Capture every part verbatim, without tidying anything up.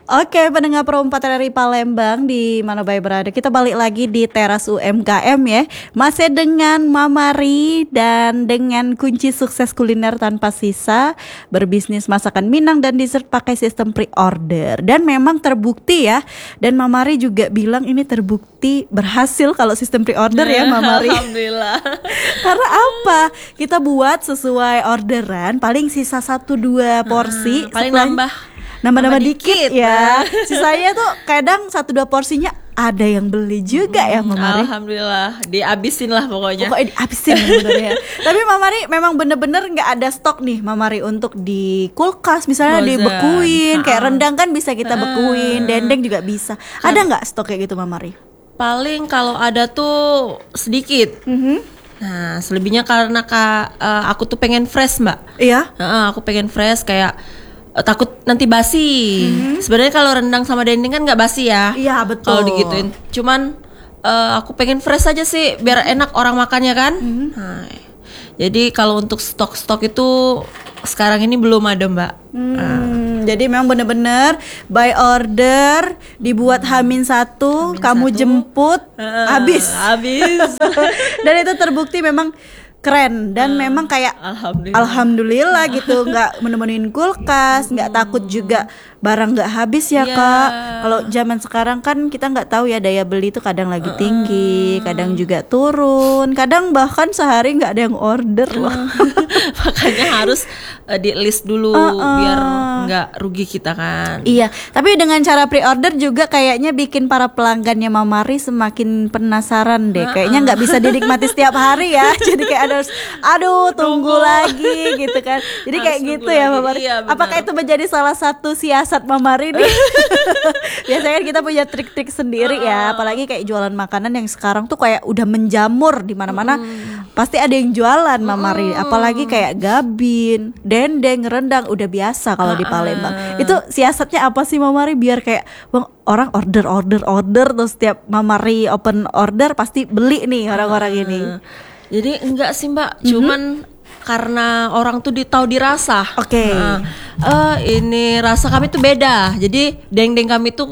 Oke, pendengar Pro empat R R I Palembang di mana baik berada. Kita balik lagi di teras U M K M ya. Masih dengan Mama Ri dan dengan kunci sukses kuliner tanpa sisa, berbisnis masakan Minang dan dessert pakai sistem pre-order. Dan memang terbukti ya. Dan Mama Ri juga bilang ini terbukti berhasil kalau sistem pre-order ya Mama Ri. Alhamdulillah. Karena apa? Kita buat sesuai orderan, paling sisa satu dua porsi, hmm, paling setelah, nambah nambah-nambah dikit, dikit ya. Sisanya tuh kadang satu dua porsinya ada yang beli juga hmm, ya Mama Ri. Alhamdulillah, dihabisin lah pokoknya. Pokoknya dihabisin sebenarnya. Tapi Mama Ri memang bener-bener nggak ada stok nih Mama Ri untuk di kulkas, misalnya Frozen. Dibekuin, kayak Ha-ha. rendang kan bisa kita bekuin, dendeng juga bisa. Ada nggak stok kayak gitu Mama Ri? Paling kalau ada tuh sedikit. Mm-hmm. Nah, selebihnya karena kak, uh, aku tuh pengen fresh mbak. Iya. Uh, aku pengen fresh kayak uh, takut nanti basi. Mm-hmm. Sebenarnya kalau rendang sama dendeng kan nggak basi ya. Iya betul. Kalau digituin, cuman uh, aku pengen fresh aja sih biar enak orang makannya kan. Mm-hmm. Nah, jadi kalau untuk stok-stok itu sekarang ini belum ada mbak. Hmm, uh. Jadi memang bener-bener by order, dibuat hamin satu, hamin kamu satu. Jemput, uh, habis, habis. Dan itu terbukti memang keren dan uh, memang kayak alhamdulillah, alhamdulillah gitu, nggak menemuin kulkas, nggak hmm. takut juga barang nggak habis ya yeah. Kak. Kalau zaman sekarang kan kita nggak tahu ya daya beli itu kadang lagi tinggi, uh, kadang juga turun, kadang bahkan sehari nggak ada yang order loh. Makanya harus uh, di list dulu uh, uh. biar nggak rugi kita kan. Iya, tapi dengan cara pre-order juga kayaknya bikin para pelanggannya Mama Ri semakin penasaran deh. Uh, uh. Kayaknya nggak bisa dinikmati setiap hari ya. Jadi kayak ada harus, aduh tunggu, tunggu lagi gitu kan. Jadi harus kayak gitu ya Mama Ri. Iya, apakah itu menjadi salah satu siasat Mama Ri nih? Biasanya kan kita punya trik-trik sendiri uh, ya. Apalagi kayak jualan makanan yang sekarang tuh kayak udah menjamur di mana-mana. Hmm. Pasti ada yang jualan Mama Ri. Apalagi kayak gabin, dendeng, rendang udah biasa kalau uh, di Palembang. Uh. Itu siasatnya apa sih Mama Ri biar kayak bang, orang order order order terus setiap Mama Ri open order pasti beli nih orang-orang uh. ini. Jadi enggak sih Mbak, mm-hmm. cuman karena orang tuh tahu dirasa. Oke. Okay. Nah, uh, ini rasa kami tuh beda. Jadi dendeng kami tuh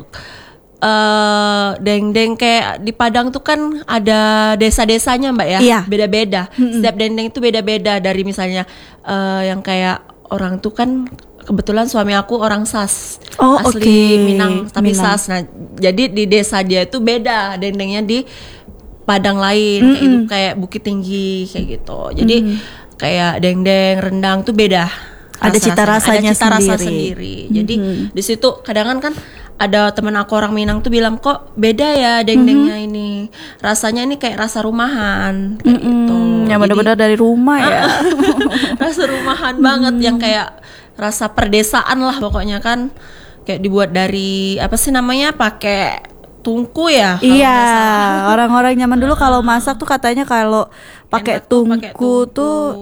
uh, dendeng kayak di Padang tuh kan ada desa-desanya Mbak ya. Iya. Beda-beda. Mm-hmm. Setiap dendeng itu beda-beda dari misalnya uh, yang kayak orang tuh kan kebetulan suami aku orang Sas. Oh, asli okay. Minang tapi Minang. Sas. Nah, jadi di desa dia itu beda dendengnya di Padang lain, mm-hmm. kayak itu kayak Bukit Tinggi kayak gitu. Jadi mm-hmm. kayak dendeng, rendang tuh beda. Ada cita rasanya ada cita sendiri. rasa sendiri. Jadi mm-hmm. di situ kadang kan ada temen aku orang Minang tuh bilang kok beda ya dendengnya mm-hmm. ini. Rasanya ini kayak rasa rumahan kayak mm-hmm. gitu. Yang benar-benar dari rumah ya. Rasa rumahan banget yang kayak rasa perdesaan lah pokoknya kan. Kayak dibuat dari apa sih namanya? Pakai tungku ya. Iya, orang-orang zaman dulu kalau masak tuh katanya kalau pakai tungku, tungku tuh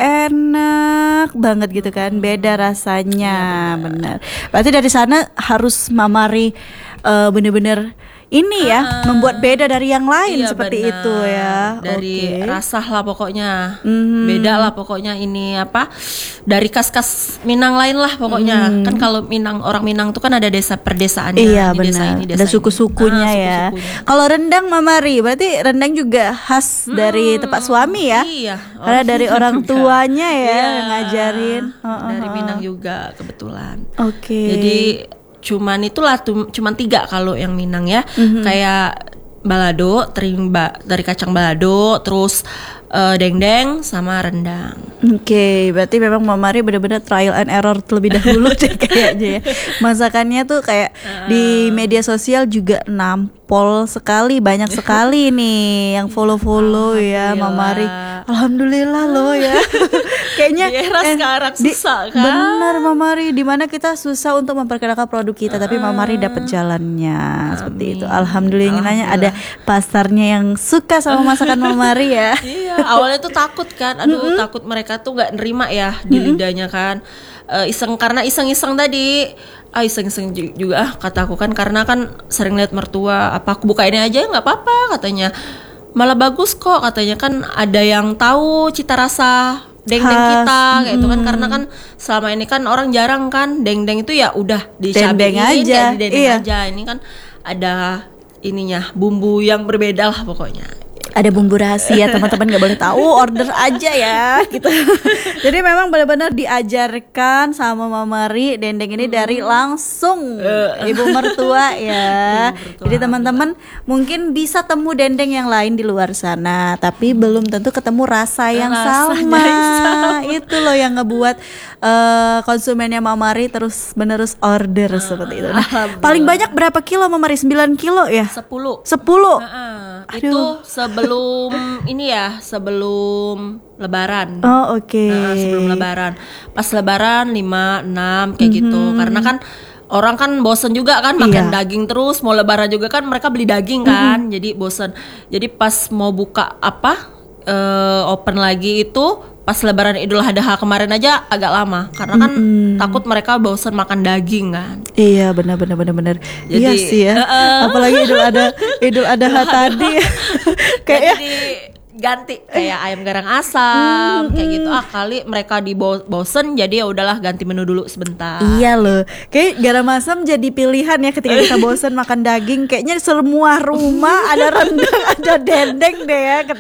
enak banget gitu kan, beda rasanya, ya, benar. Berarti dari sana harus Mama Ri uh, bener-bener ini ya, uh, membuat beda dari yang lain iya, seperti bener. itu ya. Dari okay. rasa lah pokoknya, mm-hmm. beda lah pokoknya ini apa? Dari kas-kas Minang lain lah pokoknya. Mm. Kan kalau Minang orang Minang tuh kan ada desa perdesaannya. Iya di benar. Desa ini, desa ada suku-sukunya ah, ya. suku-sukunya. Kalau rendang Mama Ri, berarti rendang juga khas hmm, dari tempat suami ya? Iya. Karena dari orang juga. tuanya ya iya, yang ngajarin. Dari Minang juga kebetulan. Oke. Okay. Jadi cuman itulah tuh, cuman tiga kalau yang Minang ya. Mm-hmm. Kayak balado, terimba dari kacang balado, terus uh, dendeng sama rendang. Oke, okay, berarti memang Mama Ri benar-benar trial and error terlebih dahulu deh kayaknya ya. Masakannya tuh kayak uh. di media sosial juga nampol sekali, banyak sekali nih yang follow-follow ya Mama Ri. Alhamdulillah loh ya. Kayaknya di era eh, sekarang susah di, kan. Benar Mama Ri, dimana kita susah untuk memperkenalkan produk kita, uh. tapi Mama Ri dapat jalannya. Amin. Seperti itu. Alhamdulillahnya ada pasarnya yang suka sama masakan Mama Ri ya. Iya, awalnya tuh takut kan. Aduh, mm-hmm. takut mereka tuh nggak nerima ya di mm-hmm. lidahnya kan. Uh, iseng karena iseng-iseng tadi. Ah iseng-iseng juga ah kata aku kan karena kan sering lihat mertua, apa aku buka ini aja nggak apa-apa katanya. Malah bagus kok katanya kan ada yang tahu cita rasa dendeng Khas. kita kayak itu kan, karena kan selama ini kan orang jarang kan dendeng itu ya udah Dendeng dicabein aja, jadi dendeng iya. aja. Ini kan ada ininya bumbu yang berbeda lah pokoknya. Ada bumbu rahasia, teman-teman nggak boleh tahu, order aja ya gitu. Jadi memang benar-benar diajarkan sama Mama Ri dendeng ini dari langsung ibu mertua ya. Ibu mertua. Jadi teman-teman mungkin bisa temu dendeng yang lain di luar sana, tapi belum tentu ketemu rasa yang Rasanya sama. yang sama. Itu loh yang ngebuat eh, konsumennya Mama Ri terus menerus order seperti itu. Nah, Alhamdulillah. paling banyak berapa kilo Mama Ri? sembilan kilo ya? Sepuluh. sepuluh. Heeh, Aduh. itu sebelum ini ya, sebelum Lebaran. Oh, oke. Nah, sebelum Lebaran. Pas Lebaran lima, enam kayak gitu. Karena kan orang kan bosen juga kan makan Iya. daging terus, mau Lebaran juga kan mereka beli daging kan. Jadi bosen. Jadi pas mau buka apa? eh, open lagi itu pas Lebaran Idul Adha kemarin aja agak lama karena kan takut mereka bosen makan daging kan. Iya, benar benar benar benar. Jadi, Iya sih ya. uh-uh. Apalagi Idul Adha Idul Adha tadi. Kayaknya Jadi ganti kayak ayam garang asam kayak gitu, ah kali mereka dibosen jadi ya udahlah ganti menu dulu sebentar. iya loh. Kayak garam asam jadi pilihan ya ketika kita bosan makan daging. Kayaknya semua rumah ada rendang, ada dendeng deh ya.